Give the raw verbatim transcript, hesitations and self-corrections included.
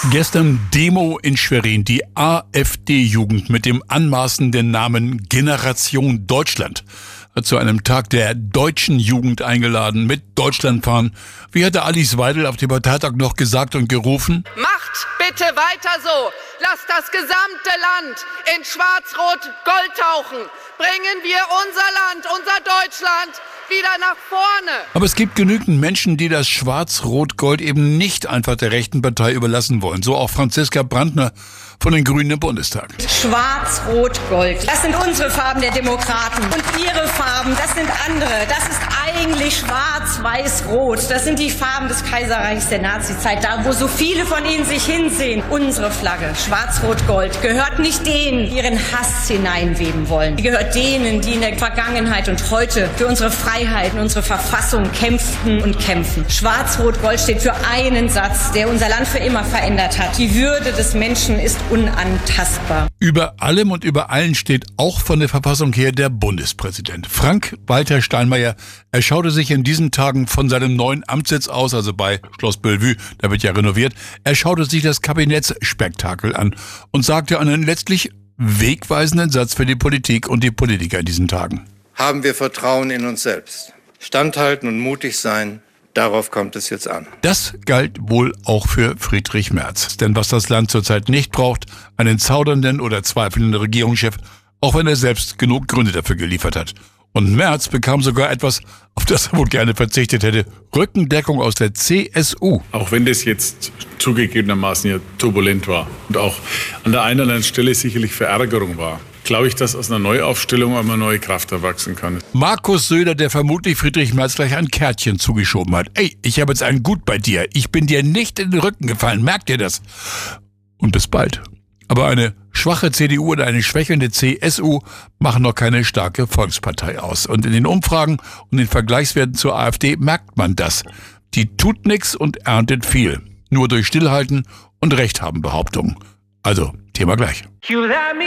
Gestern Demo in Schwerin. Die AfD-Jugend mit dem anmaßenden Namen Generation Deutschland hat zu einem Tag der deutschen Jugend eingeladen mit Deutschlandfahren. Wie hatte Alice Weidel auf dem Parteitag noch gesagt und gerufen? Macht bitte weiter so. Lasst das gesamte Land in Schwarz-Rot-Gold tauchen. Bringen wir unser Land, unser Deutschland wieder nach vorne. Aber es gibt genügend Menschen, die das Schwarz-Rot-Gold eben nicht einfach der rechten Partei überlassen wollen. So auch Franziska Brandner von den Grünen im Bundestag. Schwarz-Rot-Gold, das sind unsere Farben der Demokraten. Und ihre Farben, das sind andere. Das ist eigentlich Schwarz-Weiß-Rot. Das sind die Farben des Kaiserreichs der Nazizeit. Da, wo so viele von ihnen sich hinsehen. Unsere Flagge, Schwarz-Rot-Gold, gehört nicht denen, die ihren Hass hineinweben wollen. Die gehört denen, die in der Vergangenheit und heute für unsere Freiheit und unsere Verfassung kämpften und kämpfen. Schwarz-Rot-Gold steht für einen Satz, der unser Land für immer verändert hat. Die Würde des Menschen ist unantastbar. Über allem und über allen steht auch von der Verfassung her der Bundespräsident. Frank-Walter Steinmeier, er schaute sich in diesen Tagen von seinem neuen Amtssitz aus, also bei Schloss Bellevue, da wird ja renoviert, er schaute sich das Kabinettsspektakel an und sagte einen letztlich wegweisenden Satz für die Politik und die Politiker in diesen Tagen. Haben wir Vertrauen in uns selbst. Standhalten und mutig sein, darauf kommt es jetzt an. Das galt wohl auch für Friedrich Merz. Denn was das Land zurzeit nicht braucht, einen zaudernden oder zweifelnden Regierungschef, auch wenn er selbst genug Gründe dafür geliefert hat. Und Merz bekam sogar etwas, auf das er wohl gerne verzichtet hätte. Rückendeckung aus der C S U. Auch wenn das jetzt zugegebenermaßen ja turbulent war und auch an der einen oder anderen Stelle sicherlich Verärgerung war, glaube ich, dass aus einer Neuaufstellung einmal neue Kraft erwachsen kann. Markus Söder, der vermutlich Friedrich Merz gleich ein Kärtchen zugeschoben hat. Ey, ich habe jetzt ein Gut bei dir. Ich bin dir nicht in den Rücken gefallen. Merkt ihr das? Und bis bald. Aber eine schwache C D U oder eine schwächelnde C S U machen noch keine starke Volkspartei aus. Und in den Umfragen und den Vergleichswerten zur AfD merkt man das. Die tut nichts und erntet viel. Nur durch Stillhalten und Recht haben Behauptungen. Also, Thema gleich.